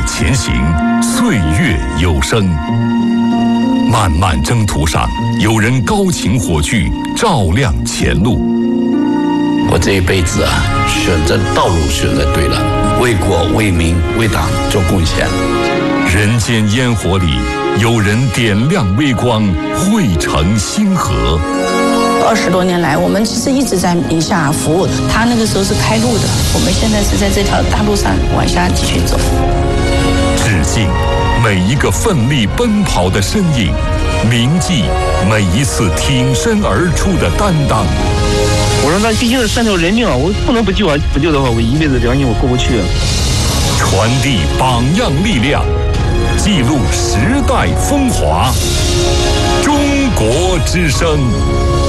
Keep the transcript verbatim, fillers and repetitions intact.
前行，岁月有声。漫漫征途上，有人高擎火炬，照亮前路。 我这一辈子啊，选择道路选择对了，为国为民为党做贡献。 人间烟火里，有人点亮微光，汇成星河。 二十多年来，我们其实一直在宁夏服务。他那个时候是开路的，我们现在是在这条大路上往下继续走。 致敬每一个奋力奔跑的身影，铭记每一次挺身而出的担当。 我说那毕竟是三条人命啊，我不能不救啊！不救的话，我一辈子良心我过不去啊。 传递榜样力量，记录时代风华。中国之声。